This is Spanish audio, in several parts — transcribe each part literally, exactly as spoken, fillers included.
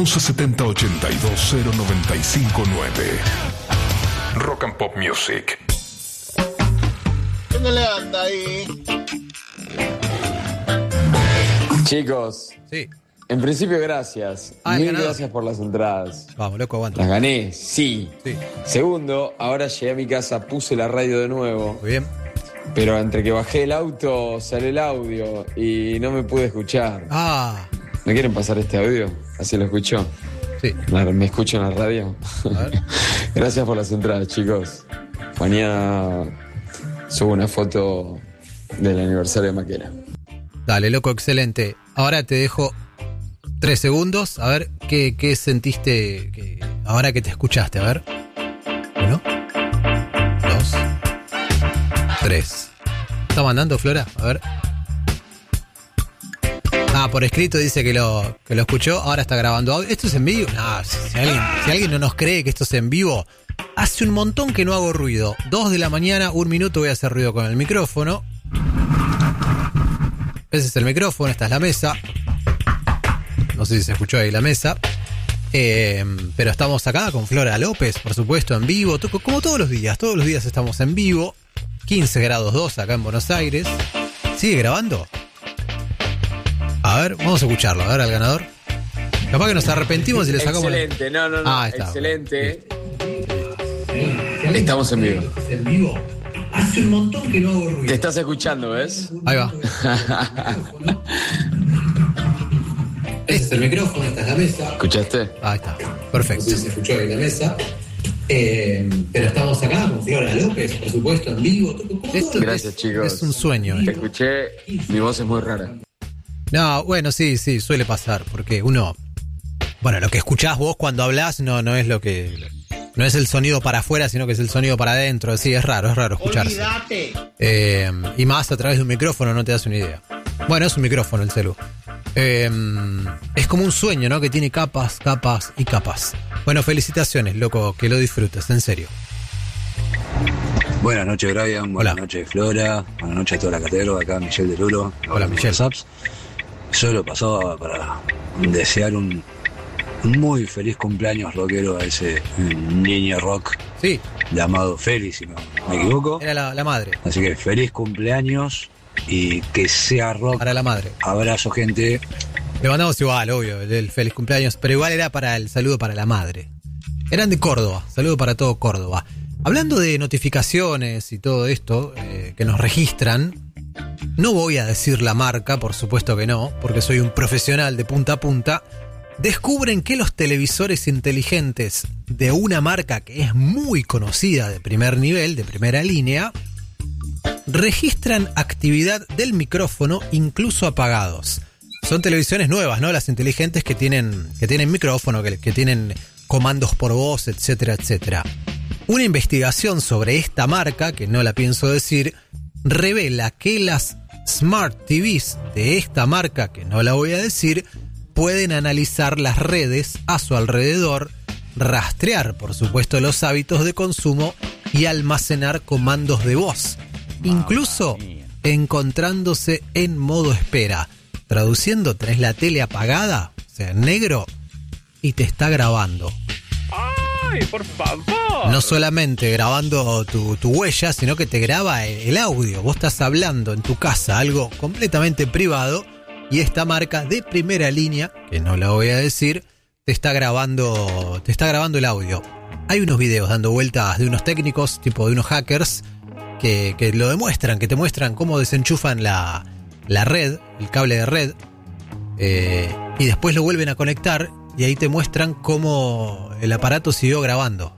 once setenta ochenta y dos cero noventa y cinco nueve. Rock and Pop Music. ¿Dónde le anda ahí? Chicos, Sí. en principio gracias. Ah, Mil ganado. gracias por las entradas. Vamos, loco, aguanta. Las gané, sí. Sí. Segundo, ahora llegué a mi casa, puse la radio de nuevo, Muy bien. pero entre que bajé el auto sale el audio y no me pude escuchar. Ah, ¿Me quieren pasar este audio? Así lo escucho. sí. La- ¿Me escucho en la radio? A ver. Gracias por las entradas, chicos. Mañana subo una foto del aniversario de Maquena. Dale, loco, excelente. Ahora te dejo tres segundos. A ver, ¿qué, qué sentiste que- ahora que te escuchaste? A ver. Uno, dos, tres. ¿Está mandando, Flora? A ver. Ah, por escrito dice que lo, que lo escuchó. Ahora está grabando audio. ¿Esto es en vivo? No, si, si alguien, si alguien no nos cree que esto es en vivo, hace un montón que no hago ruido. Dos de la mañana, un minuto voy a hacer ruido con el micrófono. Ese es el micrófono, esta es la mesa. No sé si se escuchó ahí la mesa. Eh, pero estamos acá con Flora López, por supuesto, en vivo. To- Como todos los días, todos los días estamos en vivo. quince grados dos acá en Buenos Aires. ¿Sigue grabando? A ver, vamos a escucharlo. A ver al ganador. Capaz que nos arrepentimos y le sacamos... la- Excelente, no, no, no. Ah, está. Excelente. Estamos en vivo. En vivo. Hace un montón que no hago ruido. Te estás escuchando, ¿ves? Ahí va. Este es el micrófono, esta es la mesa. ¿Escuchaste? Ahí está. No Perfecto. sé si se escuchó ahí la mesa. Eh, pero estamos acá con Flora López, por supuesto, en vivo. Como todos los Gracias, chicos. Es un sueño. Te eh. escuché, mi voz es muy rara. No, bueno, sí, sí, suele pasar, porque uno, bueno, lo que escuchás vos cuando hablás no, no es lo que, no es el sonido para afuera, sino que es el sonido para adentro. Sí, es raro, es raro escucharse. Olvídate. Eh, y más a través de un micrófono no te das una idea. Bueno, es un micrófono el celu. Eh, es como un sueño, ¿no? Que tiene capas, capas y capas. Bueno, felicitaciones, loco, que lo disfrutes, en serio. Buenas noches, Brian. Buenas Hola. noches, Flora. Buenas noches a toda la catedral. Acá Michelle de Lulo. Hola, Michelle. Saps. Solo pasaba para desear un, un muy feliz cumpleaños rockero a ese niño rock Sí, llamado Félix, si no me equivoco. era la, la madre, Así que feliz cumpleaños y que sea rock. para la madre. Abrazo, gente. Le mandamos igual, obvio, el, el feliz cumpleaños, pero igual era para el saludo para la madre. Eran de Córdoba, saludo para todo Córdoba. Hablando de notificaciones y todo esto eh, que nos registran, no voy a decir la marca, por supuesto que no, porque soy un profesional de punta a punta. Descubren que los televisores inteligentes de una marca que es muy conocida de primer nivel, de primera línea, registran actividad del micrófono incluso apagados. Son televisiones nuevas, ¿no? Las inteligentes que tienen, que tienen micrófono, que, que tienen comandos por voz, etcétera, etcétera. Una investigación sobre esta marca, que no la pienso decir, revela que las Smart T Vs de esta marca, que no la voy a decir, pueden analizar las redes a su alrededor, rastrear, por supuesto, los hábitos de consumo y almacenar comandos de voz, incluso encontrándose en modo espera. Traduciendo, tenés la tele apagada, o sea, en negro, y te está grabando. ¡Ay, por favor! No solamente grabando tu, tu huella, sino que te graba el, el audio. Vos estás hablando en tu casa, algo completamente privado, y esta marca de primera línea, que no la voy a decir, te está grabando, te está grabando el audio. Hay unos videos dando vueltas de unos técnicos, tipo de unos hackers, que, que lo demuestran, que te muestran cómo desenchufan la, la red, el cable de red, eh, y después lo vuelven a conectar, y ahí te muestran cómo el aparato siguió grabando.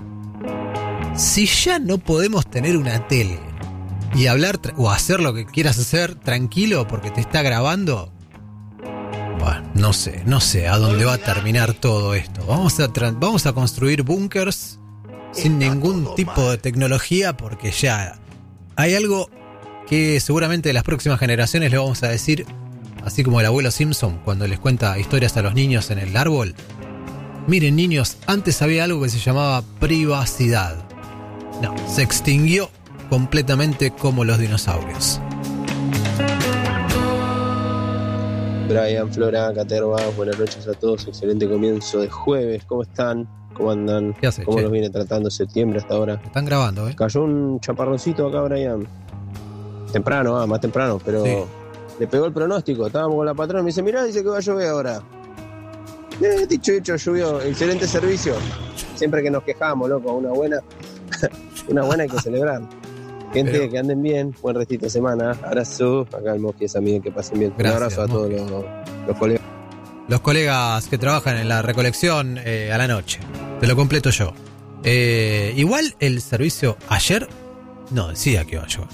Si ya no podemos tener una tele y hablar tra- o hacer lo que quieras hacer tranquilo porque te está grabando, bueno, no sé, no sé a dónde va a terminar todo esto. Vamos a, tra- vamos a construir búnkers sin ningún tipo de tecnología porque ya hay algo que seguramente de las próximas generaciones le vamos a decir, así como el abuelo Simpson cuando les cuenta historias a los niños en el árbol. Miren, niños, antes había algo que se llamaba privacidad. No, se extinguió completamente como los dinosaurios. Brian, Flora, Caterva, buenas noches a todos, excelente comienzo de jueves, ¿cómo están? ¿Cómo andan? ¿Qué haces, ¿Cómo che? nos viene tratando septiembre hasta ahora? Están grabando, ¿eh? Cayó un chaparroncito acá, Brian. Temprano, ah, más temprano, pero Sí. le pegó el pronóstico. Estábamos con la patrona, me dice, mirá, dice que va a llover ahora. Eh, dicho y hecho, llovió. Excelente servicio. Siempre que nos quejamos, loco, una buena, una buena hay que celebrar. Gente, Pero- que anden bien, buen restito de semana. Abrazo, acá el Mosqui, esa amiga, que pasen bien. Gracias, un abrazo a todos Mosqui. los, los colegas. Los colegas que trabajan en la recolección eh, a la noche. Te lo completo yo. Eh, igual el servicio ayer no decía que iba a llover.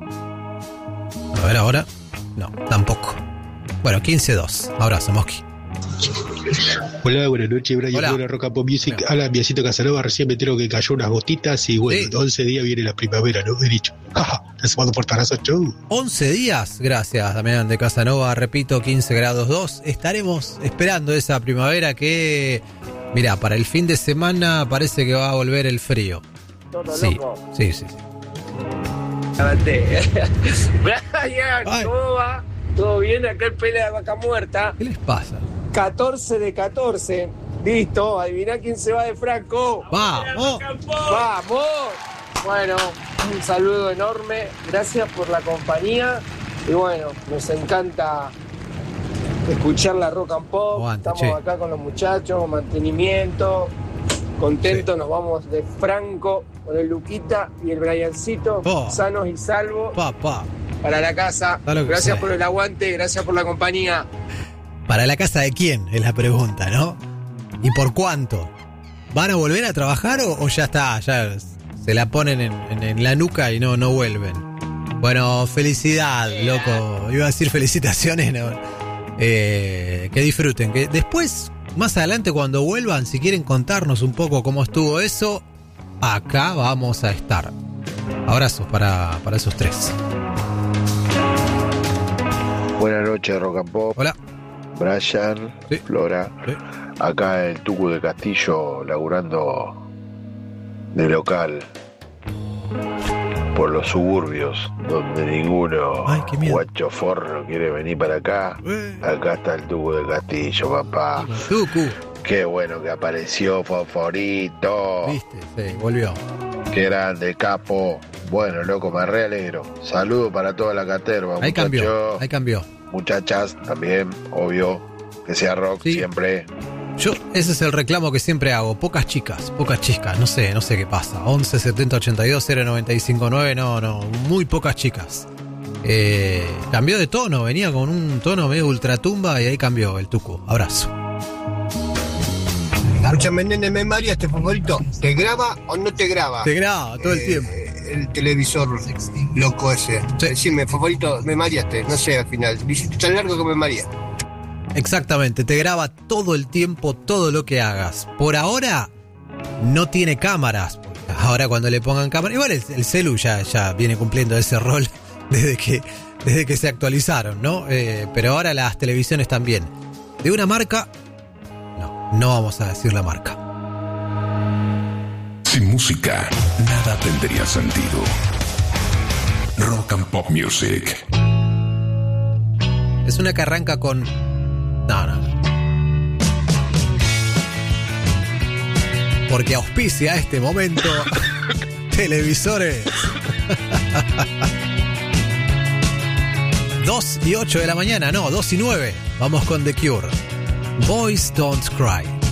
A ver ahora. No, tampoco. Bueno, quince dos. Abrazo, Mosqui. Hola, buenas noches, Brian. Hola. Hola, Rock and Pop Music. Hola. Hola, Viacito Casanova. Recién me entero que cayó unas gotitas y bueno, Sí. en once días viene la primavera, ¿no? He dicho. Jaja, la semana por Tarazo Show. once días, gracias Damián de Casanova, repito, quince grados dos. Estaremos esperando esa primavera que, mira, para el fin de semana parece que va a volver el frío. Sí, sí, sí, sí. Brian, Ay. ¿cómo va? ¿Todo bien? Acá el pelea de vaca muerta. ¿Qué les pasa? catorce de catorce. Listo, adivina quién se va de Franco. ¡Vamos! ¡Vamos! Bueno, un saludo enorme. Gracias por la compañía. Y bueno, nos encanta escuchar la Rock and Pop. Aguante, Estamos che. acá con los muchachos, mantenimiento. Contentos, nos vamos de Franco con el Luquita y el Briancito, Oh. sanos y salvos. Papá. Para la casa. Da lo que Gracias sea. por el aguante, gracias por la compañía. ¿Para la casa de quién? Es la pregunta, ¿no? ¿Y por cuánto? ¿Van a volver a trabajar o, o ya está? Ya se la ponen en, en- en la nuca y no, no vuelven. Bueno, felicidad, loco. Iba a decir felicitaciones, ¿no? Eh, que disfruten. Que después, más adelante, cuando vuelvan, si quieren contarnos un poco cómo estuvo eso, acá vamos a estar. Abrazos para, para esos tres. Buenas noches, Rock and Pop. Hola. Brian, Sí. Flora. Sí. Acá el Tucu de Castillo laburando de local por los suburbios donde ninguno Ay, qué miedo. guacho forro quiere venir para acá. Eh. Acá está el Tucu de Castillo, papá. Tucu, Qué bueno que apareció Fosforito. viste, sí, volvió. Qué grande, capo. Bueno, loco, me re alegro. Saludo para toda la caterva, Ahí cambió, muchachos. ahí cambió. Muchachas también, obvio, que sea rock Sí. siempre. Yo, ese es el reclamo que siempre hago. Pocas chicas, pocas chicas. No sé, no sé qué pasa. once setenta ochenta y dos cero noventa y cinco nueve, no, no. Muy pocas chicas. Eh, cambió de tono, venía con un tono medio ultratumba y ahí cambió el Tucu. Abrazo. Escúchame, nene, me maría este favorito. ¿Te graba o no te graba? Te graba todo el Eh, tiempo. El televisor loco ese. Sí. Decime, favorito, me mareaste. No sé, al final. Dijiste tan largo que me maría. Exactamente, te graba todo el tiempo, todo lo que hagas. Por ahora, no tiene cámaras. Ahora cuando le pongan cámaras, igual el, el celu ya, ya viene cumpliendo ese rol desde que, desde que se actualizaron, ¿no? Eh, pero ahora las televisiones también. De una marca, no, no vamos a decir la marca. Sin música, nada tendría sentido. Rock and Pop Music. Es una que arranca con... No, no, no. Porque auspicia este momento televisores. dos y ocho de la mañana, no, dos y nueve. Vamos con The Cure. Boys Don't Cry.